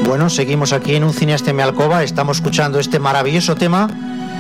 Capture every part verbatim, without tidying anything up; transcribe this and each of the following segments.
Bueno, seguimos aquí en Un Cineasta en mi alcoba. Estamos escuchando este maravilloso tema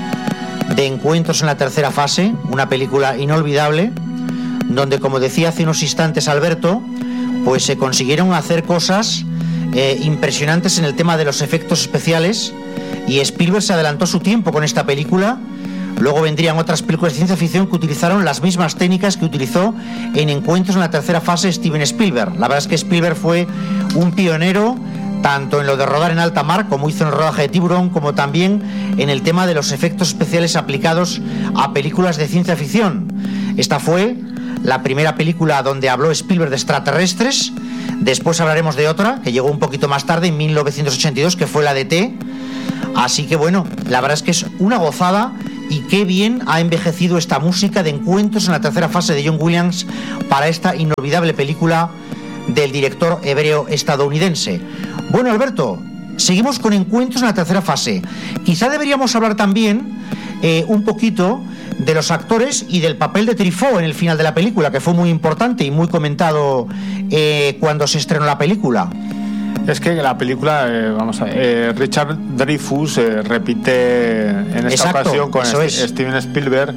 de Encuentros en la tercera fase, una película inolvidable, donde, como decía hace unos instantes Alberto, pues se consiguieron hacer cosas eh, impresionantes en el tema de los efectos especiales, y Spielberg se adelantó su tiempo con esta película. Luego vendrían otras películas de ciencia ficción que utilizaron las mismas técnicas que utilizó en Encuentros en la tercera fase Steven Spielberg. La verdad es que Spielberg fue un pionero tanto en lo de rodar en alta mar, como hizo en el rodaje de Tiburón, como también en el tema de los efectos especiales aplicados a películas de ciencia ficción. Esta fue la primera película donde habló Spielberg de extraterrestres. Después hablaremos de otra que llegó un poquito más tarde, en mil novecientos ochenta y dos, que fue la de E T. Así que bueno, la verdad es que es una gozada, y qué bien ha envejecido esta música de Encuentros en la tercera fase de John Williams para esta inolvidable película del director hebreo estadounidense. Bueno, Alberto, seguimos con Encuentros en la tercera fase. Quizá deberíamos hablar también eh, un poquito de los actores y del papel de Truffaut en el final de la película, que fue muy importante y muy comentado eh, cuando se estrenó la película. Es que la película, eh, vamos a ver, eh, Richard Dreyfuss eh, repite en esta Exacto, ocasión con St- es. Steven Spielberg.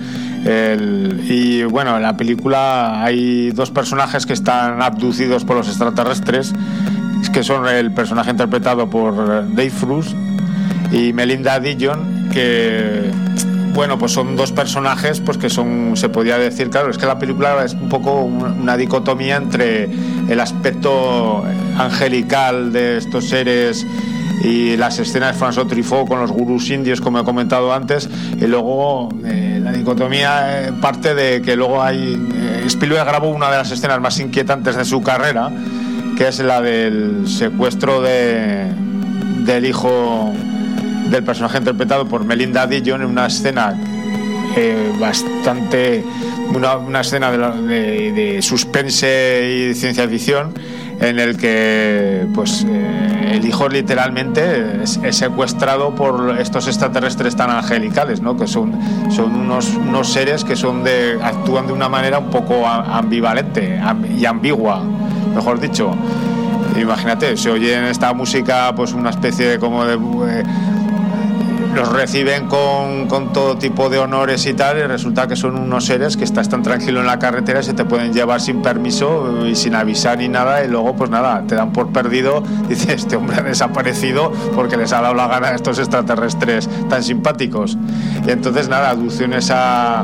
El, y bueno, en la película hay dos personajes que están abducidos por los extraterrestres, que son el personaje interpretado por Dreyfuss y Melinda Dillon, que bueno, pues son dos personajes pues que son, se podría decir, claro, es que la película es un poco una dicotomía entre el aspecto angelical de estos seres y las escenas de François Truffaut con los gurús indios, como he comentado antes, y luego eh, la dicotomía eh, parte de que luego hay eh, Spielberg grabó una de las escenas más inquietantes de su carrera, que es la del secuestro de del hijo del personaje interpretado por Melinda Dillon, en una escena eh, bastante una, una escena de, la, de, de suspense y de ciencia ficción, en el que pues eh, el hijo literalmente es, es secuestrado por estos extraterrestres tan angelicales, ¿no? Que son, son unos, unos seres que son de, actúan de una manera un poco ambivalente y ambigua, mejor dicho. Imagínate, se oye en esta música pues una especie de como de eh, los reciben con, con todo tipo de honores y tal, y resulta que son unos seres que estás tan tranquilo en la carretera y se te pueden llevar sin permiso y sin avisar ni nada, y luego pues nada, te dan por perdido. Dice, este hombre ha desaparecido porque les ha dado la gana a estos extraterrestres tan simpáticos. Y entonces nada, aducciones a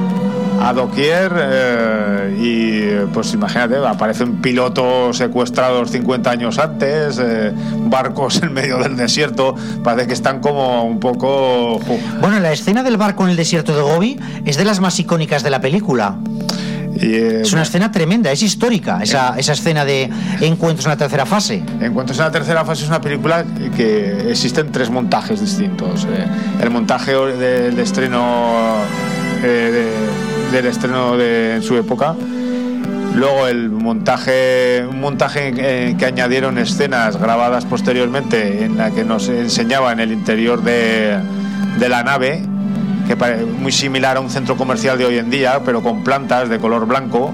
a doquier eh, y pues imagínate, aparecen pilotos secuestrados cincuenta años antes, eh, barcos en medio del desierto, parece que están como un poco... Bueno, la escena del barco en el desierto de Gobi es de las más icónicas de la película. Y, eh, es una escena tremenda, es histórica esa, esa escena de Encuentros en la tercera fase. Encuentros en la tercera fase es una película que existen tres montajes distintos. Eh, el montaje del de estreno eh, de del estreno de en su época, luego el montaje un montaje eh, que añadieron escenas grabadas posteriormente en la que nos enseñaban el interior de, de la nave, que parece muy similar a un centro comercial de hoy en día, pero con plantas de color blanco.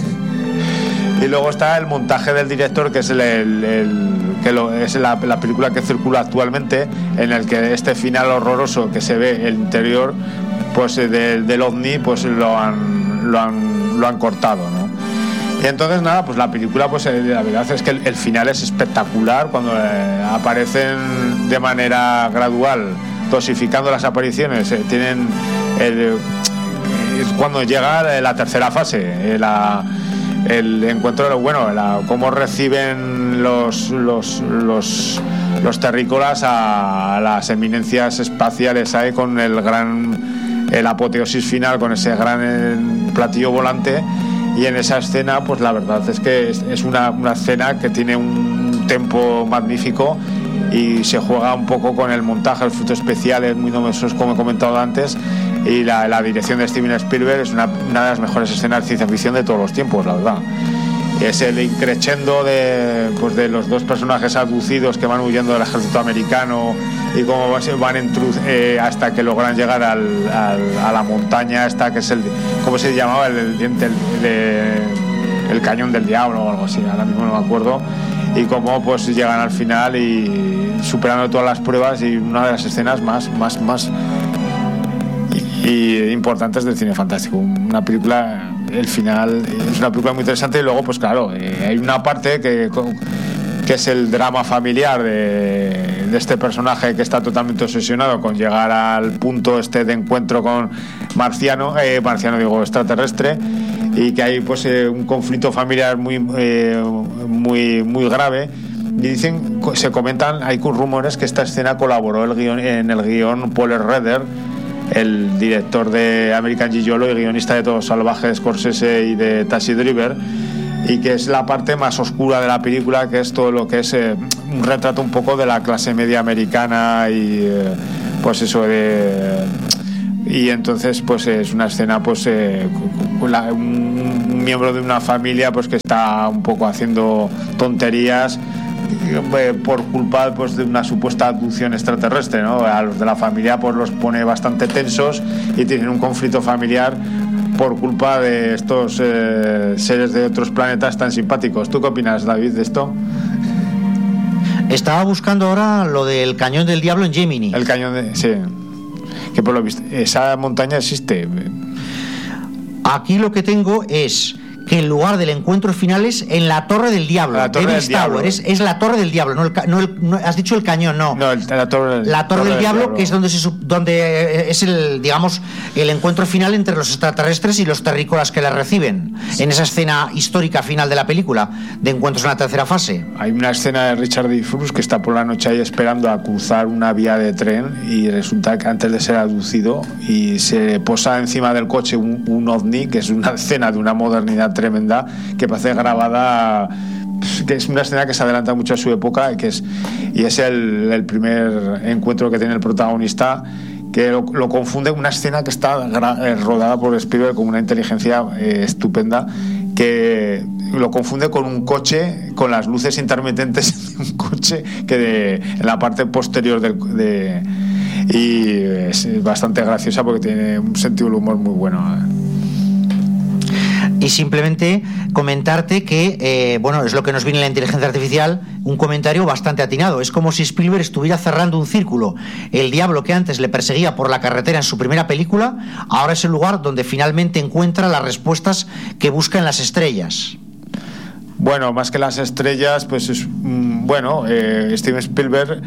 Y luego está el montaje del director, que es el, el, el que lo, es la, la película que circula actualmente, en el que este final horroroso que se ve el interior pues de, del ovni pues lo han lo han lo han cortado, ¿no? Y entonces nada, pues la película pues eh, la verdad es que el, el final es espectacular cuando eh, aparecen de manera gradual, dosificando las apariciones, eh, tienen el, eh, es cuando llega la tercera fase, eh, la el encuentro, bueno, la, cómo reciben los los los los terrícolas a, a las eminencias espaciales ahí con el gran el apoteosis final, con ese gran platillo volante. Y en esa escena pues la verdad es que es, es una, una escena que tiene un tempo magnífico y se juega un poco con el montaje, el efectos especiales muy novedosos, como he comentado antes, y la, la dirección de Steven Spielberg es una, una de las mejores escenas de ciencia ficción de todos los tiempos, la verdad. Es el increchendo de, pues de los dos personajes abducidos que van huyendo del ejército americano y cómo van en truz, eh, hasta que logran llegar al, al, a la montaña esta, que es el, ¿cómo se llamaba? El, el diente, el, el, el cañón del diablo o algo así, ahora mismo no me acuerdo. y cómo pues llegan al final y superando todas las pruebas, y una de las escenas más más más y, y importantes del cine fantástico. Una película, el final es una película muy interesante, y luego pues claro, eh, hay una parte que que es el drama familiar de, de este personaje que está totalmente obsesionado con llegar al punto este de encuentro con marciano, eh, marciano digo, extraterrestre, y que hay pues eh, un conflicto familiar muy, eh, muy, muy grave. Y dicen, se comentan, hay rumores que esta escena colaboró el guion, en el guión Paul Schrader, el director de American Gigolo y guionista de Todos Salvajes, Scorsese y de Taxi Driver, y que es la parte más oscura de la película, que es todo lo que es eh, un retrato un poco de la clase media americana y eh, pues eso de y entonces pues es una escena pues eh, la, un, un miembro de una familia pues que está un poco haciendo tonterías eh, por culpa pues de una supuesta abducción extraterrestre, ¿no? A los de la familia pues los pone bastante tensos y tienen un conflicto familiar por culpa de estos eh, seres de otros planetas tan simpáticos. ¿Tú qué opinas, David, de esto? Estaba buscando ahora lo del Cañón del Diablo en Gemini. El Cañón de... sí. Que por lo visto, esa montaña existe. Aquí lo que tengo es que el lugar del encuentro final es en la Torre del Diablo. La Torre del Diablo. Es, es la Torre del Diablo, no, el, no, el, no has dicho el cañón, no. No, el, la Torre, la torre, torre del, del Diablo, Diablo, que es donde se donde es el, digamos, el encuentro final entre los extraterrestres y los terrícolas que les reciben. Sí. En esa escena histórica final de la película, de encuentros en la tercera fase. Hay una escena de Richard Dreyfuss que está por la noche ahí esperando a cruzar una vía de tren, y resulta que antes de ser abducido y se posa encima del coche un, un ovni, que es una escena de una modernidad tremenda, que parece grabada, que es una escena que se adelanta mucho a su época, que es, y es el, el primer encuentro que tiene el protagonista, que lo, lo confunde con una escena que está gra, rodada por Spielberg con una inteligencia eh, estupenda, que lo confunde con un coche, con las luces intermitentes de un coche que de, en la parte posterior del, de, y es bastante graciosa porque tiene un sentido del humor muy bueno. Y simplemente comentarte que, eh, bueno, es lo que nos viene la inteligencia artificial, un comentario bastante atinado. Es como si Spielberg estuviera cerrando un círculo. El diablo que antes le perseguía por la carretera en su primera película, ahora es el lugar donde finalmente encuentra las respuestas que busca en las estrellas. Bueno, más que las estrellas, pues es, bueno, eh, Steven Spielberg...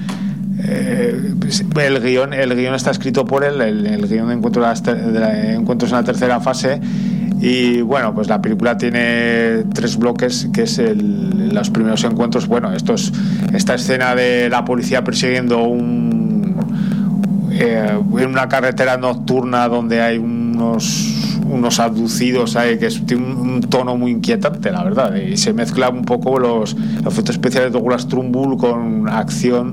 Eh, el guión el guión está escrito por él, el, el guión de Encuentros, de Encuentros en la tercera fase, y bueno, pues la película tiene tres bloques, que es el, los primeros encuentros. Bueno, estos, esta escena de la policía persiguiendo un eh, en una carretera nocturna donde hay unos unos abducidos ahí, que es, tiene un, un tono muy inquietante, la verdad, y se mezcla un poco los, los efectos especiales de Douglas Trumbull con acción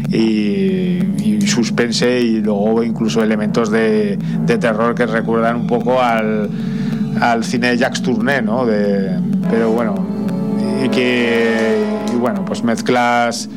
y, y suspense, y luego incluso elementos de, de terror que recuerdan un poco al, al cine de Jacques Tourneur, ¿no? De, pero bueno, y que y bueno, pues mezclas.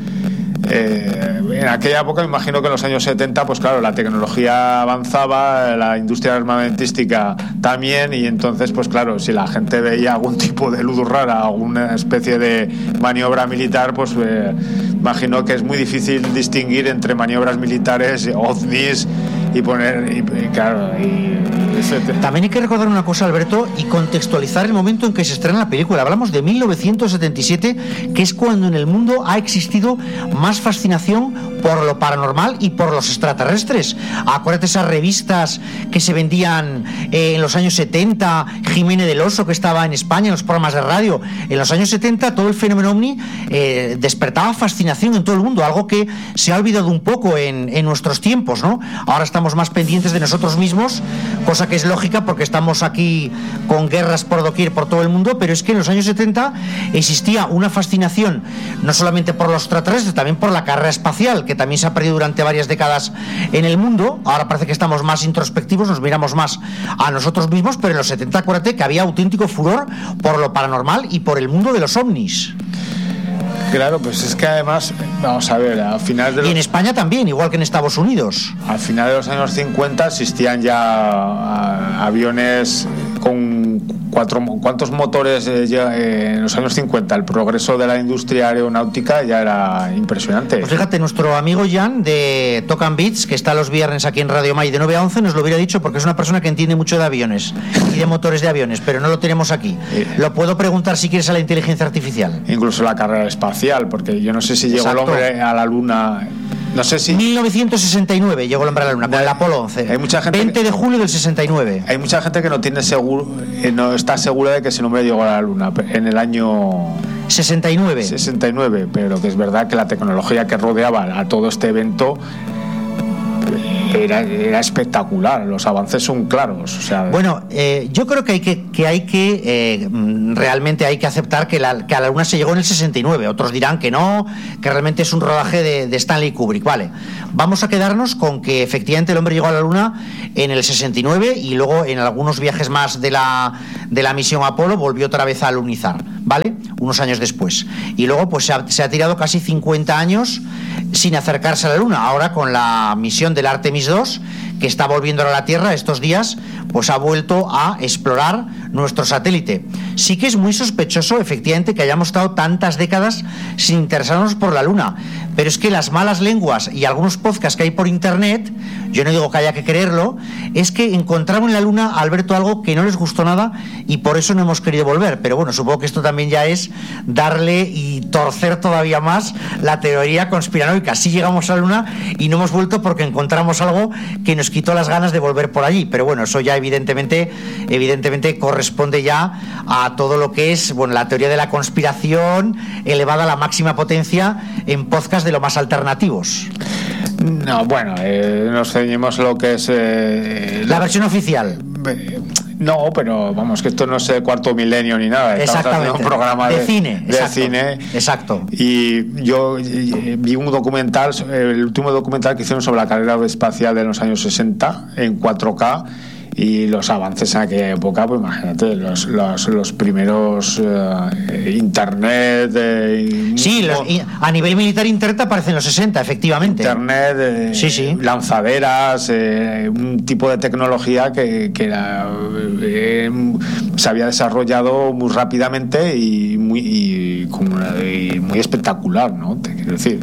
Eh, en aquella época, me imagino que en los años setenta, pues claro, la tecnología avanzaba, la industria armamentística también, y entonces, pues claro, si la gente veía algún tipo de luz rara, alguna especie de maniobra militar, pues eh, imagino que es muy difícil distinguir entre maniobras militares, ovnis, y poner, y, y claro, y, también hay que recordar una cosa, Alberto, y contextualizar el momento en que se estrena la película. Hablamos de mil novecientos setenta y siete, que es cuando en el mundo ha existido más fascinación por lo paranormal y por los extraterrestres. Acuérdate esas revistas que se vendían eh, en los años setenta, Jiménez del Oso, que estaba en España en los programas de radio. En los años setenta todo el fenómeno ovni eh, despertaba fascinación en todo el mundo, algo que se ha olvidado un poco en, en nuestros tiempos, ¿no? Ahora estamos más pendientes de nosotros mismos, cosa que es lógica porque estamos aquí con guerras por doquier por todo el mundo, pero es que en los años setenta existía una fascinación no solamente por los extraterrestres, también por la carrera espacial, que también se ha perdido durante varias décadas en el mundo. Ahora parece que estamos más introspectivos, nos miramos más a nosotros mismos, pero en los setenta acuérdate que había auténtico furor por lo paranormal y por el mundo de los ovnis. Claro, pues es que además, vamos a ver, al final de los... Y en España también, igual que en Estados Unidos. Al final de los años cincuenta existían ya aviones con cuatro, ¿cuántos motores eh, ya, eh, en los años cincuenta? El progreso de la industria aeronáutica ya era impresionante. Pues fíjate, nuestro amigo Jan de Tocan Beats, que está los viernes aquí en Radio May de nueve a once, nos lo hubiera dicho porque es una persona que entiende mucho de aviones y de motores de aviones, pero no lo tenemos aquí. Eh, lo puedo preguntar si quieres a la inteligencia artificial. Incluso la carrera espacial, porque yo no sé si llegó Exacto. el hombre a la luna. No sé si... mil novecientos sesenta y nueve llegó el hombre a la luna, con el Apolo once. Hay mucha gente veinte de julio del sesenta y nueve. Hay mucha gente que no tiene seguro, eh, no está segura de que ese hombre llegó a la luna en el año sesenta y nueve. sesenta y nueve, pero que es verdad que la tecnología que rodeaba a todo este evento Era, era espectacular, los avances son claros, o sea... Bueno, eh, yo creo que hay que, que, hay que eh, realmente hay que aceptar que, la, que a la luna se llegó en el sesenta y nueve. Otros dirán que no, que realmente es un rodaje de, de Stanley Kubrick. Vale, vamos a quedarnos con que efectivamente el hombre llegó a la luna en el sesenta y nueve y luego en algunos viajes más de la, de la misión Apolo volvió otra vez a lunizar, ¿vale? Unos años después. Y luego pues se ha, se ha tirado casi cincuenta años sin acercarse a la luna. Ahora con la misión del Artemis dos, que está volviendo a la Tierra estos días, pues ha vuelto a explorar nuestro satélite. Sí que es muy sospechoso, efectivamente, que hayamos estado tantas décadas sin interesarnos por la Luna, pero es que las malas lenguas y algunos podcasts que hay por internet, yo no digo que haya que creerlo, es que encontraron en la Luna, Alberto, algo que no les gustó nada y por eso no hemos querido volver. Pero bueno, supongo que esto también ya es darle y torcer todavía más la teoría conspiranoica. Sí llegamos a la Luna y no hemos vuelto porque encontramos algo que nos quitó las ganas de volver por allí. Pero bueno, eso ya evidentemente evidentemente corresponde ya a todo lo que es, bueno, la teoría de la conspiración elevada a la máxima potencia en podcast de lo más alternativos. No, bueno, eh, nos ceñimos a lo que es eh, la versión oficial. No, pero vamos, que esto no es el cuarto milenio ni nada. Exactamente. Un programa de, de cine. De exacto, cine. Exacto. Y yo vi un documental, el último documental que hicieron sobre la carrera espacial de los años sesenta en cuatro K. Y los avances en aquella época, pues imagínate, los, los, los primeros eh, internet. Eh, sí, los, a nivel militar internet aparece en los sesenta, efectivamente. Internet, eh, sí, sí. lanzaderas, eh, un tipo de tecnología que, que era, eh, se había desarrollado muy rápidamente y muy, y, como una, y muy espectacular, ¿no? Te quiero decir,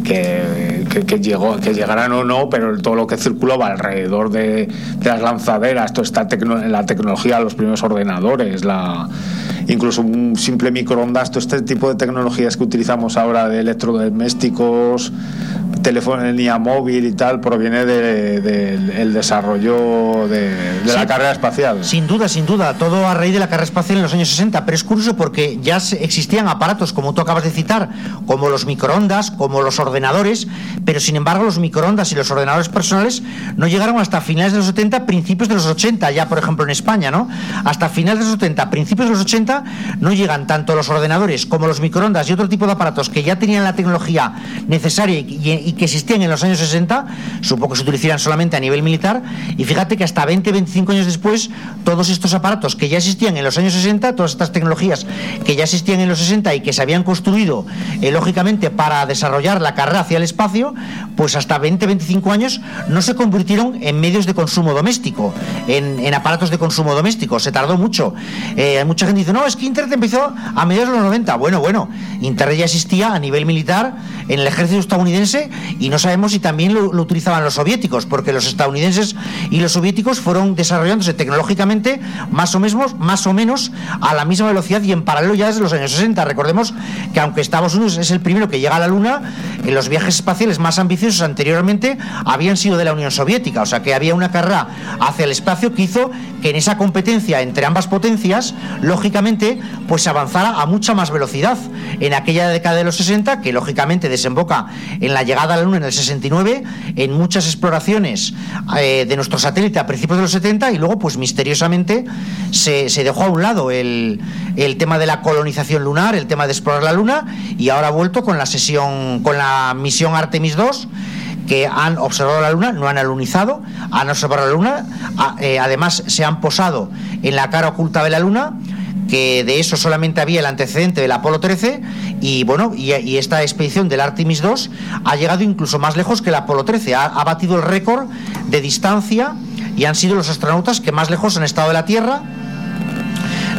que, que, que, llegó, que llegaran o no, pero todo lo que circulaba alrededor de, de las lanzaderas, esto está tecno, la tecnología, los primeros ordenadores, la, incluso un simple microondas, todo este tipo de tecnologías que utilizamos ahora de electrodomésticos, telefonía móvil y tal, proviene del de, de, el desarrollo de, de sí, la carrera espacial. Sin duda, sin duda, todo a raíz de la carrera espacial en los años sesenta, pero es curioso porque ya existían aparatos, como tú acabas de citar, como los microondas, como los ordenadores, pero sin embargo los microondas y los ordenadores personales no llegaron hasta finales de los setenta, principios de los ochenta, ya por ejemplo en España, ¿no? Hasta finales de los setenta, principios de los ochenta, no llegan tanto los ordenadores como los microondas y otro tipo de aparatos que ya tenían la tecnología necesaria y, y, y que existían en los años sesenta, supongo que se utilizarían solamente a nivel militar, y fíjate que hasta veinte, veinticinco años después, todos estos aparatos que ya existían en los años sesenta, todas estas tecnologías que ya existían en los sesenta y que se habían construido, eh, lógicamente, para desarrollar la carrera hacia el espacio, pues hasta veinte, veinticinco años no se convirtieron en medios de consumo doméstico, en, en aparatos de consumo doméstico, se tardó mucho. Eh, mucha gente dice, no, es que Internet empezó a mediados de los noventa. Bueno, bueno, Internet ya existía a nivel militar en el ejército estadounidense y no sabemos si también lo, lo utilizaban los soviéticos, porque los estadounidenses y los soviéticos fueron desarrollándose tecnológicamente más o menos, más o menos a la misma velocidad y en paralelo ya desde los años sesenta. Recordemos que aunque Estados Unidos es el primero que llega a la Luna, en los viajes espaciales más ambiciosos anteriormente habían sido de la Unión Soviética, o sea que había una carrera hacia el espacio que hizo que en esa competencia entre ambas potencias, lógicamente, pues se avanzara a mucha más velocidad en aquella década de los sesenta, que lógicamente desemboca en la llegada a la Luna en el sesenta y nueve, en muchas exploraciones eh, de nuestro satélite a principios de los setenta, y luego pues misteriosamente se, se dejó a un lado el, el tema de la colonización lunar, el tema de explorar la Luna, y ahora ha vuelto con la sesión, con la misión Artemis dos, que han observado la Luna, no han alunizado, han observado la Luna, a, eh, además se han posado en la cara oculta de la Luna, que de eso solamente había el antecedente del Apolo trece, y bueno, y, y esta expedición del Artemis dos ha llegado incluso más lejos que el Apolo trece, ha, ha batido el récord de distancia y han sido los astronautas que más lejos han estado de la Tierra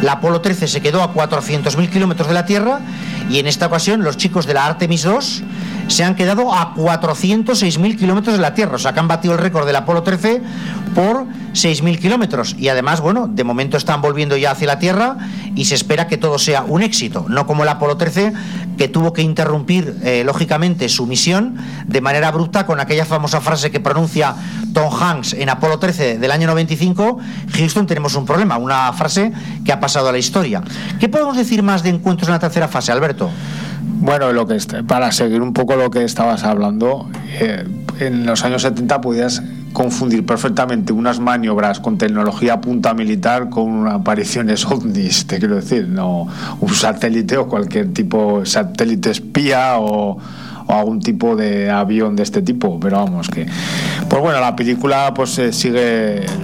La Apolo trece se quedó a cuatrocientos mil kilómetros de la Tierra y en esta ocasión los chicos de la Artemis dos se han quedado a cuatrocientos seis mil kilómetros de la Tierra, o sea que han batido el récord del Apolo trece por seis mil kilómetros y además, bueno, de momento están volviendo ya hacia la Tierra y se espera que todo sea un éxito, no como el Apolo trece, que tuvo que interrumpir eh, lógicamente su misión de manera abrupta con aquella famosa frase que pronuncia Tom Hanks en Apolo trece del año noventa y cinco: Houston, tenemos un problema, una frase que ha pasado a la historia. ¿Qué podemos decir más de encuentros en la tercera fase, Alberto? Bueno, lo que para seguir un poco lo que estabas hablando, eh, en los años setenta podías confundir perfectamente unas maniobras con tecnología punta militar con apariciones ovnis, te quiero decir, no un satélite o cualquier tipo de satélite espía o, o algún tipo de avión de este tipo, pero vamos que, pues bueno, la película pues eh, sigue eh,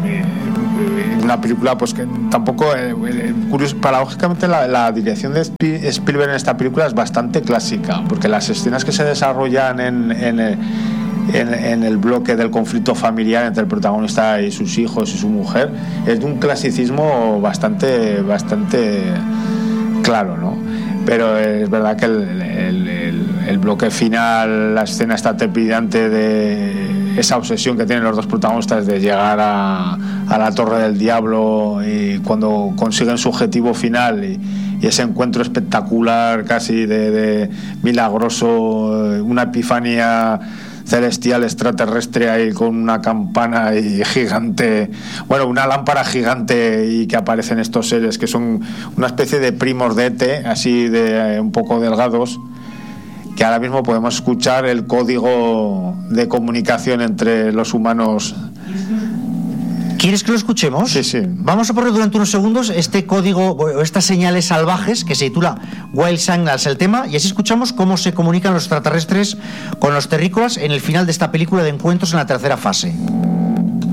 una película pues que tampoco eh, eh, curioso, paradójicamente la, la dirección de Spielberg en esta película es bastante clásica, porque las escenas que se desarrollan en, en, en, en el bloque del conflicto familiar entre el protagonista y sus hijos y su mujer es de un clasicismo bastante bastante claro, ¿no? Pero es verdad que el, el, el, el bloque final, la escena está trepidante de esa obsesión que tienen los dos protagonistas de llegar a, a la Torre del Diablo, y cuando consiguen su objetivo final y, y ese encuentro espectacular, casi de, de milagroso, una epifanía celestial extraterrestre ahí con una campana y gigante, bueno, una lámpara gigante, y que aparecen estos seres que son una especie de primos de E T, así de un poco delgados, que ahora mismo podemos escuchar el código de comunicación entre los humanos. ¿Quieres que lo escuchemos? Sí, sí. Vamos a poner durante unos segundos este código, estas señales salvajes, que se titula Wild Signals, el tema, y así escuchamos cómo se comunican los extraterrestres con los terrícolas en el final de esta película de encuentros en la tercera fase.